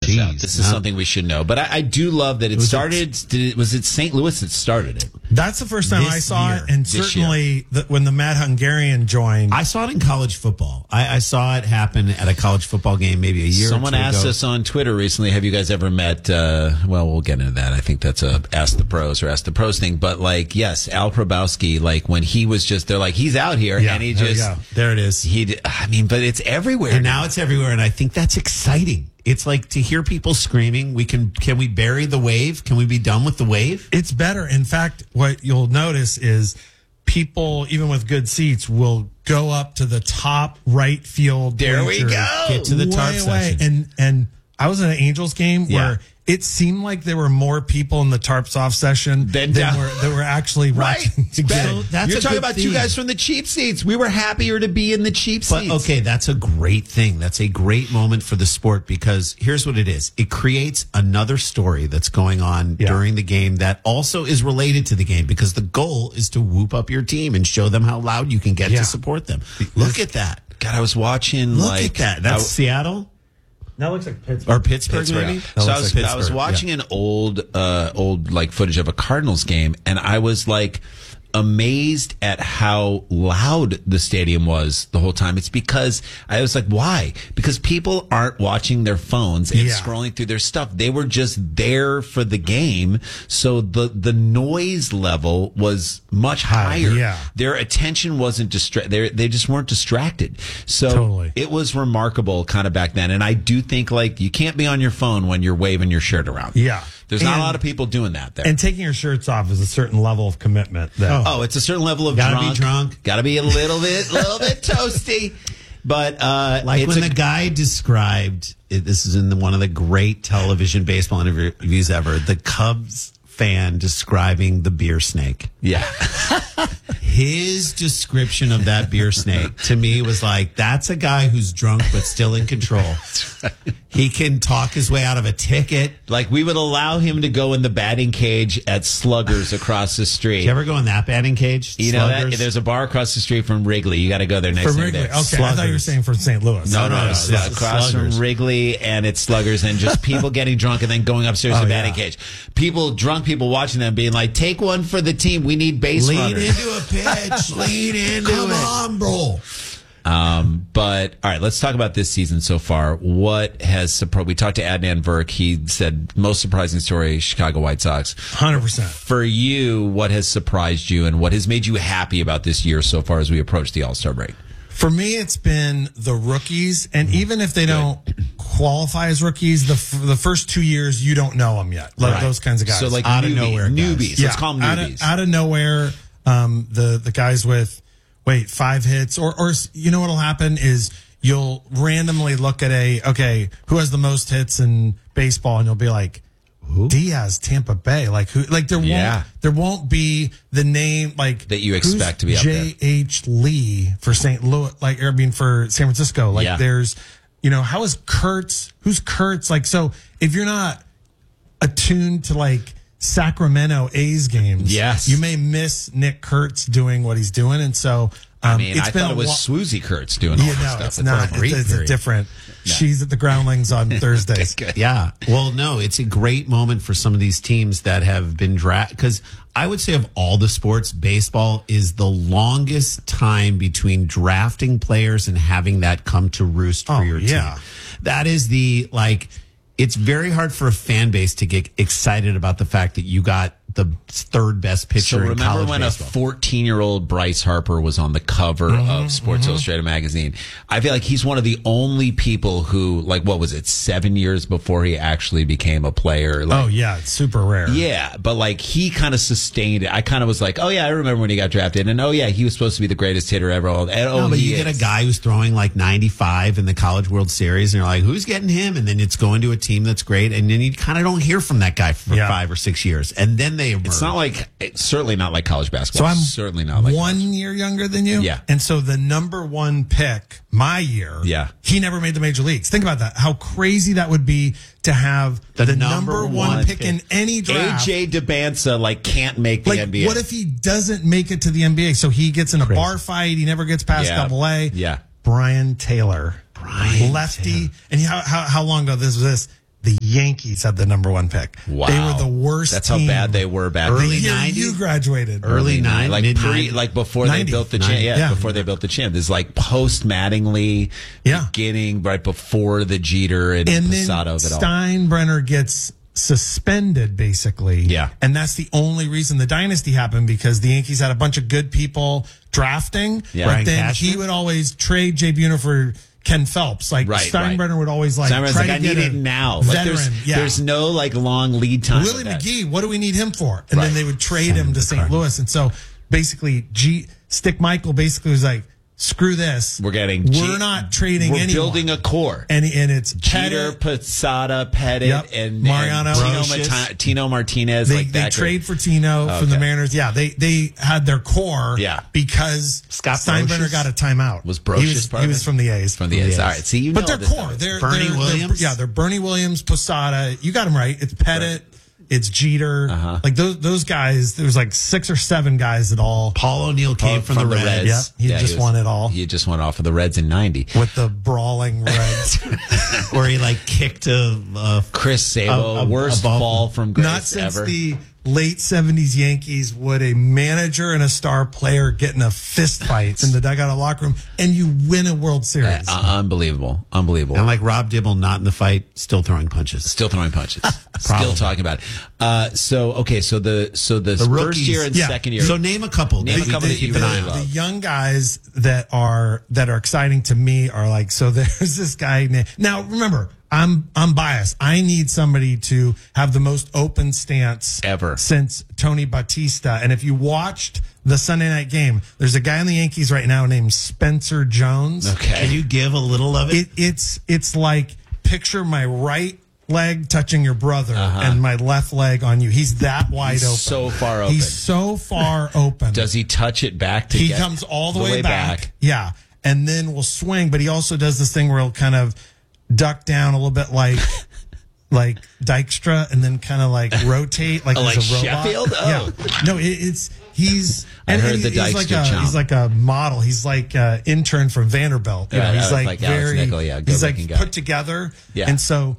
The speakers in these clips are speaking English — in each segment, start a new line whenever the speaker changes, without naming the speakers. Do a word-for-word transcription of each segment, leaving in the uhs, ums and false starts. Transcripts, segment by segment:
this out.
Jeez,
This is
no.
something we should know. But I, I do love that it,
was
started. Did it, was it Saint Louis that started it?
That's the first time
This
I saw
year.
it, and
This
certainly the, when the Mad Hungarian joined.
I saw it in college football. I, I saw it happen at a college football game maybe a year
Someone
or two
asked
ago.
us on Twitter recently, have you guys ever met, uh, well, we'll get into that. I think that's a Ask the Pros or Ask the Pros thing. But, like, yes, Al Probowski, like, when he was just, they're like, he's out here.
Yeah,
and he
there we
just,
go.
There it is.
he, I mean, but it's everywhere.
And now it's everywhere, and I think that's exciting. It's like to hear people screaming, we can can we bury the wave? Can we be done with the wave?
It's better. In fact, what you'll notice is people, even with good seats, will go up to the top right field.
There we
bleacher,
go.
Get to the
way
tarp
away.
section.
And and I was in an Angels game
Yeah.
where it seemed like there were more people in the tarps off session
Then
than
down.
were that were actually
Right.
watching the
Ben,
game.
that's
You're
a
talking
good
about two
theme.
guys from the cheap seats. We were happier to be in the cheap
But
seats.
okay, that's a great thing. That's a great moment for the sport because here's what it is. It creates another story that's going on
Yeah.
during the game that also is related to the game because the goal is to whoop up your team and show them how loud you can get
Yeah.
to support them. Look at that.
God, I was watching,
Look
like,
at that. That's
I-
Seattle
That looks like Pittsburgh.
or Pittsburgh,
Pittsburgh.
maybe?
So
That
I was,
looks like
I was
Pittsburgh,
watching an old, uh, old like footage of a Cardinals game, and I was like amazed at how loud the stadium was the whole time. It's because I was like, why? Because people aren't watching their phones and
Yeah.
scrolling through their stuff. They were just there for the game. So the, the noise level was much higher.
yeah.
Their attention wasn't distracted. They they just weren't distracted. So
Totally.
it was remarkable kind of back then. And I do think like you can't be on your phone when you're waving your shirt around.
Yeah.
There's not
And-
a lot of people doing that there.
And taking your shirts off is a certain level of commitment. That,
oh, it's a certain level of
Gotta be
drunk.
drunk.
Gotta be a little bit, little bit toasty. But, uh,
Like
it's
when
a-
the guy described, it, this is in the, one of the great television baseball interviews ever, the Cubs fan describing the beer snake.
yeah.
His description of that beer snake to me was like, that's a guy who's drunk but still in control. He can talk his way out of a ticket.
Like we would allow him to go in the batting cage at Sluggers across the street.
You ever go in that batting cage?
You know that?
Sluggers?
There's a bar across the street from Wrigley. You got to go there next
for
time.
Wrigley.
there.
Okay, I thought you were saying for Saint Louis.
No, no, no.
it's
It's
Sluggers.
across
Sluggers.
from Wrigley, and it's Sluggers, and just people getting drunk and then going upstairs
Oh,
to the batting
yeah.
cage. People, drunk people watching them being like, take one for the team. We need base
Lean
runners.
into a pitch. Lean into
Come
it.
on,
bro.
Um, but all right, let's talk about this season so far. What has surprised? We talked to Adnan Virk. He said most surprising story: Chicago White Sox.
one hundred percent.
For you, what has surprised you, and what has made you happy about this year so far as we approach the All Star break?
For me, it's been the rookies, and even if they don't qualify as rookies, the f- the first two years you don't know them yet, like
Right.
those kinds of guys.
So like
Out of
newbie-
nowhere guys.
newbies. Let's call them
out
newbies.
Of, out of nowhere, um, the the guys with wait five hits, or or you know what'll happen is you'll randomly look at a okay who has the most hits in baseball, and you'll be like. Diaz, Tampa Bay, like who? Like there won't
Yeah.
there won't be the name like
That you
who's
expect to be up there.
J H Lee for Saint Louis, like or, I mean for San Francisco. Like
Yeah.
there's, you know, how is Kurtz? Who's Kurtz? Like so, if you're not attuned to like Sacramento A's games,
Yes.
you may miss Nick Kurtz doing what he's doing, and so um,
I mean,
it's
I
been
thought
a
it was
wa-
Swoozy Kurtz doing all
Yeah,
this
no,
stuff.
it's
It's
not.
a great
It's, it's a
period.
different. She's at the Groundlings on Thursdays.
Yeah. Well, no, it's a great moment for some of these teams that have been drafted. Because I would say of all the sports, baseball is the longest time between drafting players and having that come to roost for
Oh,
your
yeah.
team. That is the, like, it's very hard for a fan base to get excited about the fact that you got the third best pitcher
So
in
remember
college
when
baseball.
a fourteen-year-old Bryce Harper was on the cover of Sports Illustrated magazine? I feel like he's one of the only people who, like, what was it, seven years before he actually became a player? Like,
Oh yeah, it's super rare.
yeah, but like he kind of sustained it. I kind of was like, oh yeah, I remember when he got drafted, and oh yeah, he was supposed to be the greatest hitter ever. And oh,
No, but
he
you get
is.
a guy who's throwing like ninety-five in the College World Series, and you're like, who's getting him? And then it's going to a team that's great, and then you kind of don't hear from that guy for
Yeah.
five or six years, and then they emerge.
It's not like it's certainly not like college
So
basketball.
I'm
certainly not like
one
college.
year younger than you.
Yeah.
And so the number one pick my year,
Yeah.
he never made the major leagues. Think about that. How crazy that would be to have the,
The
number,
number
one,
one
pick, in
pick.
any
A
draft.
J DeBanza like can't make the
like,
N B A.
what if he doesn't make it to the N B A? So he gets in a bar fight. He never gets past
Yeah.
double A.
Yeah.
Brian Taylor.
Brian
Lefty.
Taylor.
And how, how, how long ago this was this? the Yankees had the number one pick.
Wow.
They were the worst.
That's
team
how bad they were back
the
Early
year
nineties?
you graduated.
Early nine,
like
mid
pre,
nineties.
like before
ninety.
they built the champ.
ninety.
Yeah,
Yeah.
before they built the champ. This is like post Mattingly,
Yeah.
beginning right before the Jeter and,
And then
Posada of it all.
Steinbrenner gets suspended, basically.
Yeah.
And that's the only reason the dynasty happened, because the Yankees had a bunch of good people drafting.
Yeah.
But
Brian
then
Cashman?
he would always trade Jay Buhner for Ken Phelps. Like
Right,
Steinbrenner
right.
would always like
Steinbrenner's
try
like,
to
I
get
need
a
it now.
veteran.
Like there's,
yeah.
there's no like long lead time.
Willie
with that.
McGee, what do we need him for? And
Right.
then they would trade him to Saint Louis. And so basically, G Stick Michael basically was like, screw this.
We're getting.
We're
G-
not trading
We're
anyone.
building a core.
And, and it's
Jeter,
Pettit.
Posada, Pettit,
Yep.
and
Mariano.
and Tino,
Brocious.
Marti- Tino Martinez.
They,
like
they
that
trade
group.
for Tino from the
Okay.
Mariners. Yeah, they they had their core.
Yeah.
because
Scott
Steinbrenner
Brocious?
got a timeout.
Was
he
Brocious
was,
part
he
of
was
it?
from the A's.
from the A's. All right, see, you know
But they're
this
core.
stuff.
They're
Bernie
they're, they're-
Williams?
yeah, they're Bernie Williams, Posada. You got them right. It's Pettit. It's Jeter.
Uh-huh.
Like those those guys. There was like six or seven guys that all
Paul O'Neill came
Oh,
from, the Reds.
Yep, he just
was-
won it all.
He just won off of the Reds in ninety.
with the brawling Reds.
where he like kicked a, a
Chris Sabo,
A- a-
worst
a ball-
fall from grace
Not since
ever.
the late seventies Yankees would a manager and a star player get in a fist fight in the dugout of locker room, and you win a World Series.
Uh, unbelievable, unbelievable.
and like Rob Dibble, not in the fight, still throwing punches.
Still throwing punches. Still talking about it. Uh, so okay, so the so the,
The
first
rookies-
year and
yeah.
second year.
So name a couple.
Name
that
a couple
you
that you
keep an
really
eye
love.
on.
The young guys that are that are exciting to me are like, so there's this guy na- now remember I'm I'm biased. I need somebody to have the most open stance
Ever.
since Tony Batista. And if you watched the Sunday night game, there's a guy in the Yankees right now named Spencer Jones.
Okay.
Can you
You give a little of it.
it, it's it's like picture my right leg touching your brother and my left leg on you. He's that wide
He's
open.
so far open.
He's so far open.
Does he touch it back to
he
get
comes all the, way, back. Yeah. And then will swing, but he also does this thing where he'll kind of duck down a little bit like like Dykstra and then kind of like rotate like,
Oh,
he's
like
a robot.
Sheffield? Oh.
Yeah. No, it, it's he's
I
and,
heard
and
the
he's like
Dykstra
a
chomp.
he's like a model. He's like an intern from Vanderbilt. You
Yeah,
know, he's
yeah,
like,
like Alex
very
Nickel, yeah,
he's like
good-looking guy.
put together.
Yeah.
And so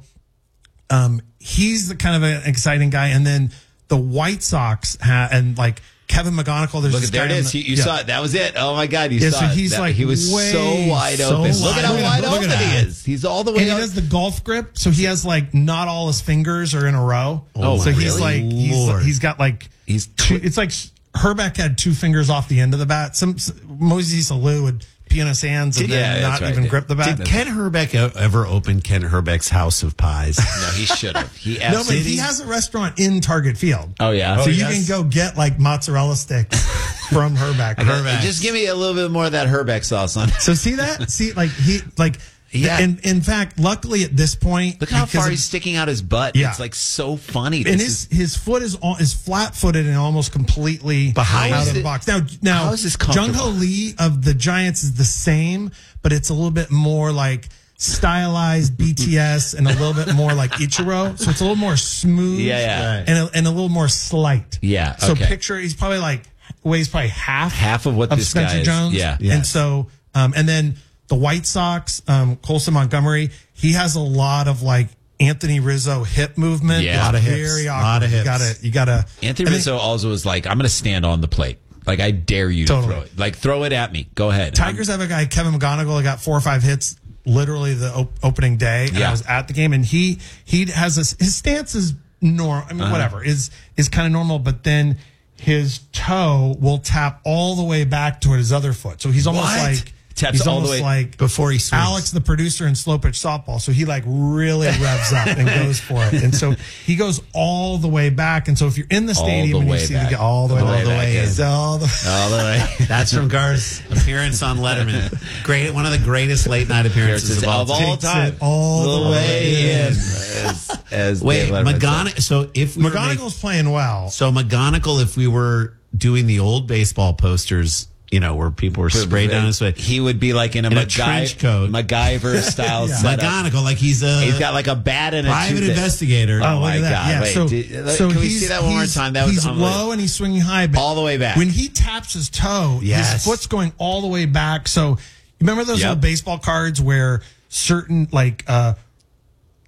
um he's the kind of an exciting guy. And then the White Sox ha- and like Kevin McGonigal, there's
Look
this
at there it
guy on
is.
the-
You, you
yeah.
saw it. That was it. Oh my God, you
Yeah,
saw
so
it.
he's
That-
like
he was
way
so wide
so
open. Look
wide
at how
open.
wide
Look at
open he
that.
is. He's all the way
And he
up.
does the golf grip, so he has like not all his fingers are in a row.
Oh,
so he's
really?
like he's,
Lord.
he's got like
He's
two, it's like Herbeck had two fingers off the end of the bat. Some Moses Alou would pee in his hands and
Yeah,
then
that's
not
right.
even grip the bat.
Did Ken Herbeck e- ever open Ken Herbeck's House of Pies?
No, he should have. He
No, but
absolutely.
he has a restaurant in Target Field.
Oh yeah.
so you
yes.
can go get like mozzarella sticks from Herbeck.
Herbeck. Just give me a little bit more of that Herbeck sauce on.
So see that? See, like he like
Yeah.
And in fact, luckily at this point,
Look how
because
far
of-
he's sticking out his butt.
Yeah.
It's like so funny.
and
This
his his foot is all, is flat footed and almost completely
Behind
out
is
of the
it-
box. Now now
how is this
Jung
comfortable?
Ho Lee of the Giants is the same, but it's a little bit more like stylized B T S and a little bit more like Ichiro. So it's a little more smooth,
Yeah, yeah. Right.
and a, and a little more slight.
Yeah,
So
okay.
picture he's probably like weighs probably half
Half of what
of
this guy
Spencer
is.
Jones.
Yeah.
And
Yes.
so um and then the White Sox, um, Colson Montgomery, he has a lot of like Anthony Rizzo hip movement.
Yeah.
It's
Lot
of hips.
Very
Lot
awkward.
of hips.
You gotta, you gotta.
Anthony
and
Rizzo also was like, I'm going to stand on the plate. Like, I dare you to
Totally.
throw it. Like, throw it at me. Go ahead.
Tigers have a guy, Kevin McGonigal, that got four or five hits literally the op- opening day. And
Yeah.
I was at the game, and he he has this, his stance is normal. I mean,
Uh-huh.
whatever is is kind of normal, but then his toe will tap all the way back toward his other foot. So he's almost
What?
like
Taps
he's
all the
almost
way
like
before he swings.
Alex, the producer in Slow Pitch Softball. So he like really revs up and goes for it. And so he goes all the way back. And so if you're in the
All
stadium
the
and you
way
see
back.
the guy all the way,
All the
all the
way
way,
back
is
in.
all the
All the way.
That's from Gar's appearance on Letterman. Great, one of the greatest late night appearances of all
of
time.
all
Takes
time.
it all the way in.
As, as
Wait,
Dave Letterman said.
McGonigal. So if we were make-
McGonigal's playing well.
so McGonigal, if we were doing the old baseball posters, you know, where people were sprayed down his face,
He would be like in a,
In a
MacGy-
trench coat.
MacGyver style
Yeah.
setup.
McGonigal, like he's a
He's got like a bat and a
private
two-
investigator.
Oh,
look
my
at that.
God.
Yeah,
Wait,
so,
did-
so
can we
he's-
see that one more
he's-
time? That was
he's
unbelievable.
low and he's swinging high. But
All the way back.
When he taps his toe,
Yes.
his foot's going all the way back. So remember those
Yep.
old baseball cards where certain like uh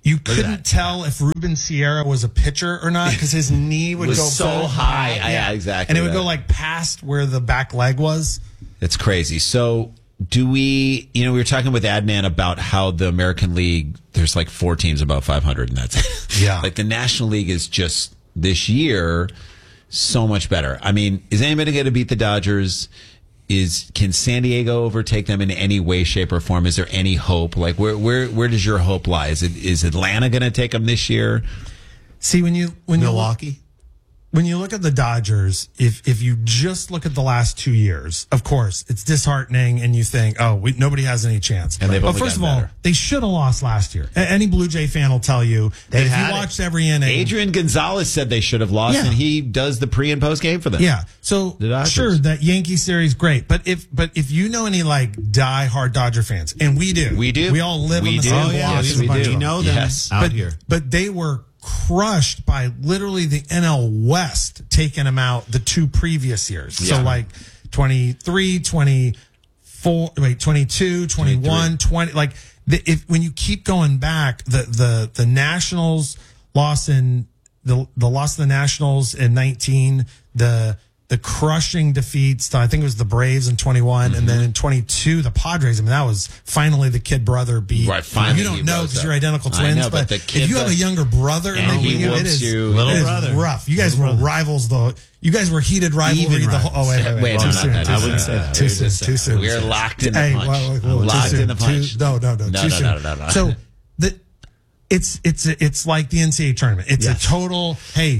you couldn't tell if Ruben Sierra was a pitcher or not because his knee would
was
go
so
so
high. Yeah, exactly.
And it would
that.
go like past where the back leg was.
It's crazy. So do we, you know, we were talking with Adnan about how the American League, there's like four teams above five hundred and that's it.
Yeah.
Like the National League is just this year so much better. I mean, is anybody going to beat the Dodgers? Is can San Diego overtake them in any way, shape, or form? Is there any hope? Like, where where where does your hope lie? Is it is Atlanta going to take them this year?
See, when you when
Milwaukee.
you when you look at the Dodgers, if if you just look at the last two years, of course it's disheartening, and you think, oh, we, nobody has any chance.
And they've
but
only
first of
gotten
all,
better.
they should have lost last year. A- Any Blue Jay fan will tell you that
They've
if
had
you
it.
watched every inning,
Adrian Gonzalez said they should have lost,
Yeah.
and he does the pre and post game for them.
yeah. So
The Dodgers.
sure, that Yankee series great, but if but if you know any like die hard Dodger fans, and we do,
We do.
we all live
We
on the
do.
same
Oh, yeah,
block.
yes,
There's a
we
bunch
do.
of
We
them.
know them
Yes.
out
but,
here.
But they were crushed by literally the N L West taking them out the two previous years.
Yeah.
So like twenty-three, twenty-four, wait, twenty-two, twenty-one, twenty, like the, if when you keep going back, the the the Nationals lost in the the loss of the Nationals in nineteen, the the crushing defeats to, I think it was the Braves in twenty-one,
Mm-hmm.
and then in twenty-two the Padres. I mean, that was finally the kid brother beat.
Right, finally
You
he
don't know
rose
because
up.
you're identical
I
twins,
know, but
but,
the kid
if you have a
does-
younger brother in
And
the
he
league, it
whoops
is,
you.
it
Little
is
brother.
rough. You guys were rivals though. You guys were heated rivalry.
Even
The whole, oh wait, wait, wait,
Wait,
too
no,
soon.
not that.
Too
I
soon.
wouldn't say that.
Too
We
soon.
just-
Too soon.
we are locked in the
Hey,
punch.
well, well, well, too
Locked
soon.
in the punch.
Too- no, no, no,
No,
too
no,
soon.
no, no, no.
So the it's it's it's like the N C double A tournament. It's
Yes.
a total. Hey,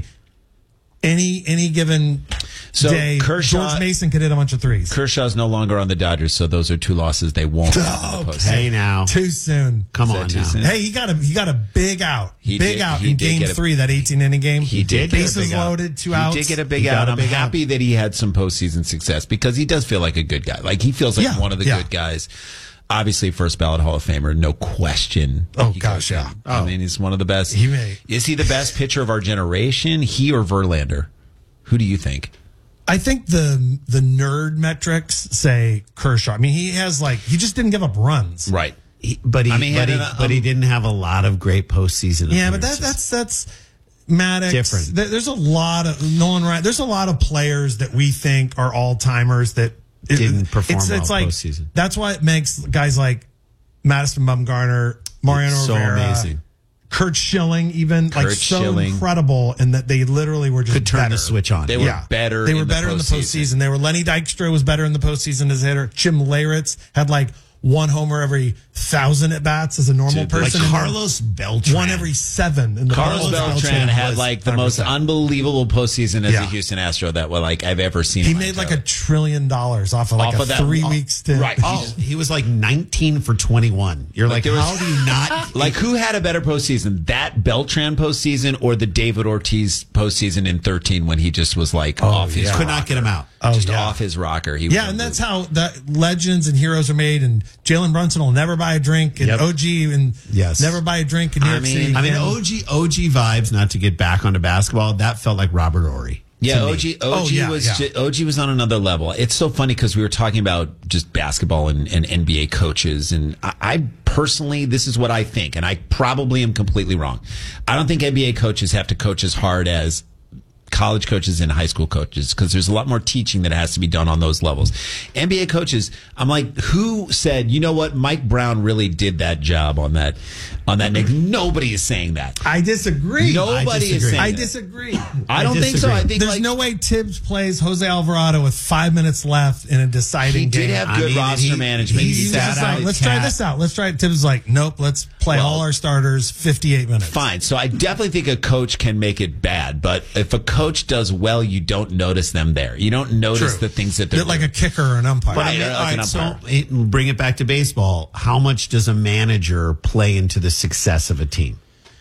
any any given
So
day,
Kershaw-
George Mason could hit a bunch of threes.
Kershaw's no longer on the Dodgers, so those are two losses they won't. have
Oh,
in the postseason.
Hey now,
Too soon.
come
Is that
on
too
now.
soon?
Hey, he got a he got a big out,
He
big
did-
out
he
in
did
Game
get a-
Three, that eighteen inning game.
He did get a
bases
big out.
loaded, two
He
outs.
did get a big
He got
out.
a
I'm
big
happy
out.
that he had some postseason success because he does feel like a good guy. Like he feels like
Yeah,
one of the
yeah.
good guys. Obviously, first ballot Hall of Famer, no question.
Oh,
He
gosh,
goes in.
yeah.
I
Oh.
mean, he's one of the best.
He may-
Is he the best pitcher of our generation? He or Verlander? Who do you think?
I think the the nerd metrics say Kershaw. I mean, he has like he just didn't give up runs.
Right.
He, but he,
I mean, he
but,
had
he,
an,
but he
um,
didn't have a lot of great postseason.
Yeah, but that,
appearances.
that's that's Maddox.
Different.
There- There's a lot of Nolan Ryan. There's a lot of players that we think are all timers that it-
Didn't perform
it's,
well
it's like,
postseason.
That's why it makes guys like Madison Bumgarner, Mariano
So
Rivera,
amazing.
Kurt Schilling, even like
Kurt
so
Schilling.
incredible, and that they literally were just
Could turn
better.
the switch on.
They were
Yeah.
better.
They were
in
better
the
in the postseason. They were Lenny Dykstra was better in the postseason as a hitter. Jim Leyritz had like one homer every thousand at bats as a normal
Dude, like
person.
like
and then
Carlos Beltran.
one every seven. In the
Carlos Beltran had
was
like the
one hundred
most
percent.
unbelievable postseason as
Yeah.
a Houston Astro that well, like I've ever seen.
He
in my
made like
entire
a trillion dollars off of like
Off
a
of that-
three
oh,
week stint.
right.
Oh, he was like nineteen for twenty-one. You're like,
there was-
how do you not?
Like, who had a better postseason, that Beltran postseason or the David Ortiz postseason in thirteen when he just was like off his
Could
rocker,
not get him out.
Oh,
just
yeah.
off his rocker. He was
Yeah, and that's how that legends and heroes are made. And Jalen Brunson will never buy a drink, and
Yep.
O G and
Yes.
never buy a drink in New
I
York
mean-
City.
I mean,
again.
O G O G vibes. Not to get back onto basketball, that felt like Robert Ory.
Yeah,
to me.
O G,
Oh,
O G
yeah,
was
yeah.
ju- O G was on another level. It's so funny because we were talking about just basketball and, and N B A coaches, and I, I personally, this is what I think, and I probably am completely wrong. I don't think N B A coaches have to coach as hard as college coaches and high school coaches because there's a lot more teaching that has to be done on those levels. N B A coaches, I'm like, who said, you know what, Mike Brown really did that job on that on that Knicks? Nobody is saying that.
I disagree.
Nobody is
disagree.
saying
I
that.
disagree.
I don't think so.
disagree.
I think
There's
like,
no way Tibbs plays Jose Alvarado with five minutes left in a deciding
he did
game.
have
I
good
mean,
roster
he-
management.
he
He's
He
sat
just
out
like, let's try
Cat.
this out. Let's try it. Tibbs is like, nope, let's play
Well,
all our starters fifty-eight minutes.
Fine. So I definitely think a coach can make it bad, but if a coach does well, you don't notice them there. You don't notice
True.
the things that they're
They're like
doing.
a kicker or an umpire.
Right.
I mean,
like
all
an
right, so
umpire.
it, bring it back to baseball. How much does a manager play into the success of a team?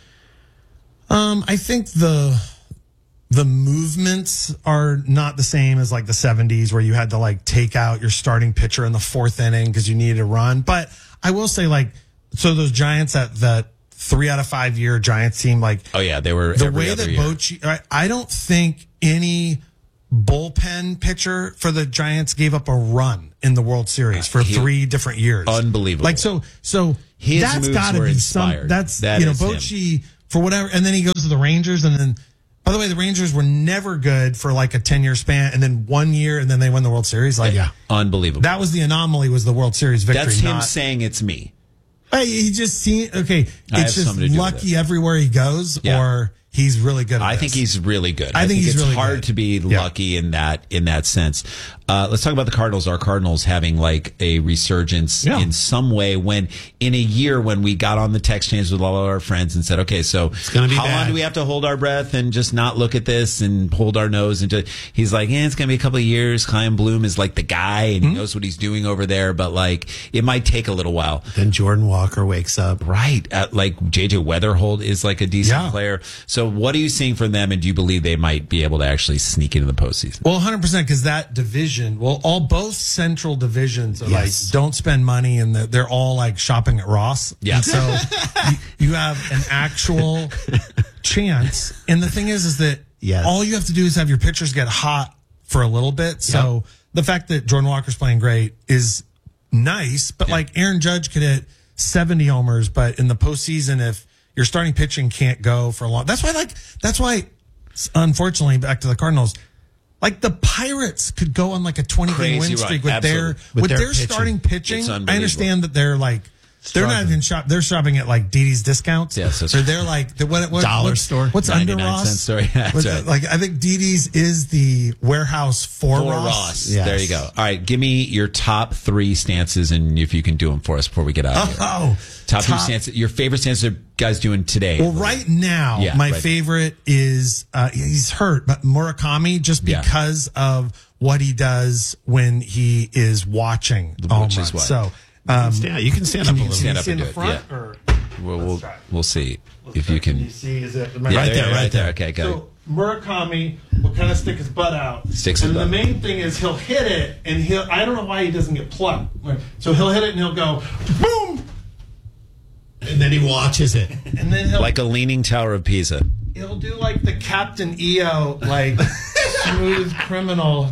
Um, I think the the movements are not the same as like the seventies where you had to like take out your starting pitcher in the fourth inning because you needed a run. But I will say, like, so those Giants that that three out of five year Giants team, like,
Oh yeah, they were
the
every
way
other
that
year.
Bochy, I, I don't think any bullpen pitcher for the Giants gave up a run in the World Series for
He-
three different years.
Unbelievable.
Like, so, so
His
that's
moves
got to
were
be some.
inspired.
That's
That
you know
is him.
Bochy for whatever, and then he goes to the Rangers, and then by the way, the Rangers were never good for like a ten year span, and then one year, and then they won the World Series. Like,
Yeah, unbelievable.
that was the anomaly. Was the World Series victory?
That's him
not,
saying it's me.
Hey, he just seen okay.
I have
It's just
something to do with
lucky
it.
everywhere he goes,
Yeah.
or he's really good. At
I
this.
think he's really good.
I think he's
it's
really
hard
good.
to be
Yeah.
lucky in that in that sense. Uh, let's talk about the Cardinals. Our Cardinals having like a resurgence
Yeah.
in some way when in a year when we got on the text chains with all of our friends and said, okay, so
gonna be
how
bad.
long do we have to hold our breath and just not look at this and hold our nose into? He's like, yeah, it's gonna be a couple of years. Chaim Bloom is like the guy and
Hmm?
he knows what he's doing over there, but like it might take a little while.
Then Jordan Walker wakes up.
Right. Uh, like J J Weatherholt is like a decent
Yeah.
player. So what are you seeing from them, and do you believe they might be able to actually sneak into the postseason?
Well, one hundred percent because that division, well, all both central divisions are
Yes.
like don't spend money, and they're, they're all like shopping at Ross.
Yeah.
And so you, you have an actual chance. And the thing is, is that
Yes.
all you have to do is have your pitchers get hot for a little bit. So the fact that Jordan Walker's playing great is nice, but like Aaron Judge could hit seventy homers, but in the postseason, if your starting pitching can't go for a long, that's why like that's why, unfortunately, back to the Cardinals. Like the Pirates could go on like a twenty game
Crazy
win streak
run.
with their
Absolutely.
with,
With their
their,
pitching.
starting pitching.
It's
I
unbelievable.
understand that they're like they're not
Struggling.
even shop. They're shopping at like Didi's discounts.
Yes, that's
or
right.
they're like the what, what
Dollar
what's,
store.
What's under
ninety-nine
Ross?
cent store. Yeah, that's
What's-
right.
Like I think Didi's is the warehouse for,
For
Ross.
Ross.
Yes.
There you go. All right. Give me your top three stances, and if you can do them for us before we get out of here.
Oh,
Top, three stances. Your favorite stances are guys doing today.
Well, right now,
Yeah,
my
right.
favorite is uh, he's hurt, but Murakami, just
Yeah.
because of what he does when he is watching
Which
home
is
runs.
what?
So, um,
Stand, you can stand up a
can you
little.
see,
Stand
you
up
see
and
in
do
the
it,
front?
yeah.
Or
we'll we'll,
try it.
we'll see
Let's
if
try
you
it.
can.
you see? Is it
Yeah,
right
there,
there?
right there. Okay, got
So Murakami will kind of stick his butt out.
Sticks his
and
butt.
the main thing is he'll hit it, and he'll. I don't know why he doesn't get plucked. So he'll hit it, and he'll go boom,
And then he watches it.
and then he'll
Like a leaning tower of Pisa.
He'll do like the Captain E O, like smooth criminal.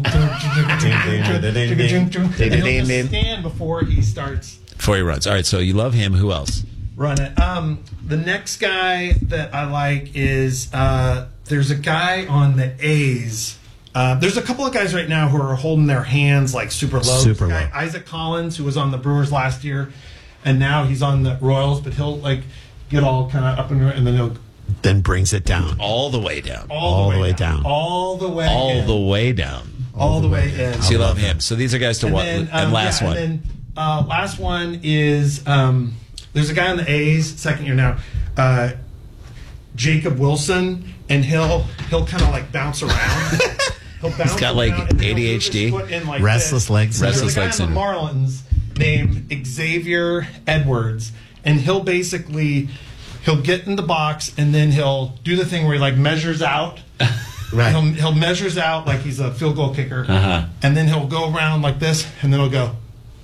And he'll just stand before he starts
Before he runs. All right, so you love him. Who else?
running. Um, the next guy that I like is uh, there's a guy on the A's. Uh, there's a couple of guys right now who are holding their hands like super low.
Super
This guy,
low.
Isaac Collins, who was on the Brewers last year, and now he's on the Royals, but he'll like get all kind of up and and then he'll
Then brings it down.
All the way down.
all, the, way down. all the way
All
in.
the way down.
all the way in.
So you love him. So these are guys to
And
watch.
then,
And,
um,
last
yeah,
one.
And then uh, last one is um, there's a guy on the A's, second year now, uh, Jacob Wilson, and he'll he'll kind of like bounce around. He'll bounce
got, like,
around, and then he'll
A D H D.
move his foot in like
Restless
this.
leg syndrome.
Restless leg
There's a guy
syndrome.
on the Marlins named Xavier Edwards, and he'll basically he'll get in the box and then he'll do the thing where he like measures out.
Right.
He'll, he'll measures out like he's a field goal kicker,
Uh-huh.
and then he'll go around like this, and then he'll go.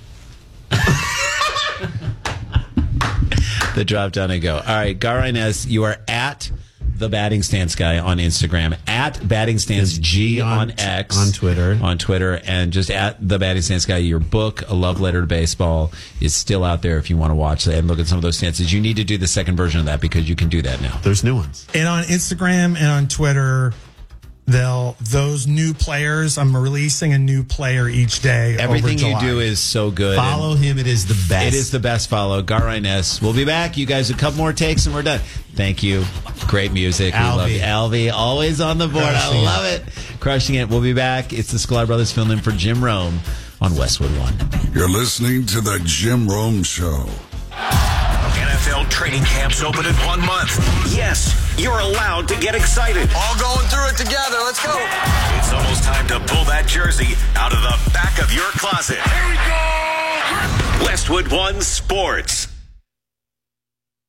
The drop down and go. All right, Gar Inez, you are at the Batting Stance Guy on Instagram, at Batting Stance G on,
on-
X,
on Twitter.
on Twitter, and just at the Batting Stance Guy. Your book, A Love Letter to Baseball, is still out there if you want to watch that and look at some of those stances. You need to do the second version of that because you can do that now.
There's new ones.
And on Instagram and on Twitter, they'll those new players. I'm releasing a new player each day.
Everything
over
you
July.
do is so good.
Follow him. It is the best.
It is the best follow. Gar Inez. We'll be back. You guys, a couple more takes and we're done. Thank you. Great music. We love
Alvy.
you. Alvy, always on the board.
Crushing
I
it.
love it. Crushing it. We'll be back. It's the Sklar Brothers filling in for Jim Rome on Westwood One.
You're listening to the Jim Rome Show.
N F L training camps open in one month. Yes, you're allowed to get excited.
All going through it together. Let's go.
It's almost time to pull that jersey out of the back of your closet. Here we go. Westwood One Sports.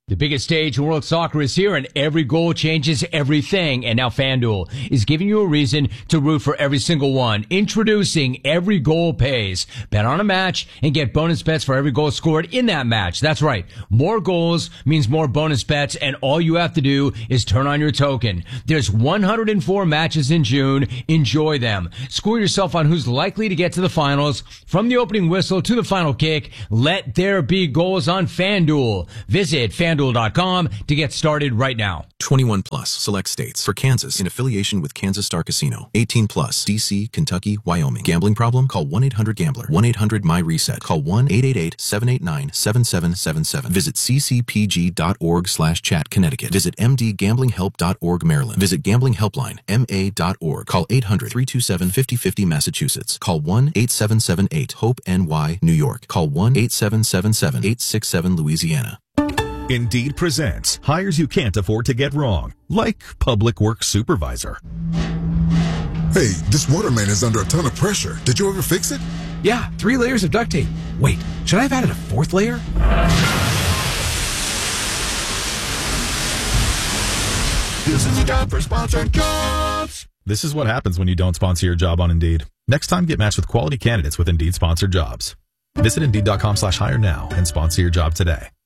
The biggest stage in world soccer is here, and every goal changes everything. And now FanDuel is giving you a reason to root for every single one. Introducing Every Goal Pays. Bet on a match and get bonus bets for every goal scored in that match. That's right. More goals means more bonus bets, and all you have to do is turn on your token. There's one hundred four matches in June. Enjoy them. Score yourself on who's likely to get to the finals. From the opening whistle to the final kick, let there be goals on FanDuel. Visit FanDuel dot com to get started right now.
twenty-one plus, select states. For Kansas, in affiliation with Kansas Star Casino. eighteen plus, D C, Kentucky, Wyoming. Gambling problem? Call one eight hundred gambler. one eight hundred my reset. Call one eight eight eight seven eight nine seven seven seven seven. Visit c c p g dot org slash chat Connecticut. Visit m d gambling help dot org Maryland. Visit Gambling Helpline, m a dot org. Call eight hundred three two seven five zero five zero Massachusetts. Call one eight seven seven eight hope N Y New York. Call one eight seven seven seven eight six seven Louisiana.
Indeed presents hires you can't afford to get wrong, like public works supervisor.
Hey, this waterman is under a ton of pressure. Did you ever fix it?
Yeah, three layers of duct tape. Wait, should I have added a fourth layer?
This is a job for sponsored jobs. This is what happens when you don't sponsor your job on Indeed. Next time, get matched with quality candidates with Indeed sponsored jobs. Visit Indeed dot com slash hire now and sponsor your job today.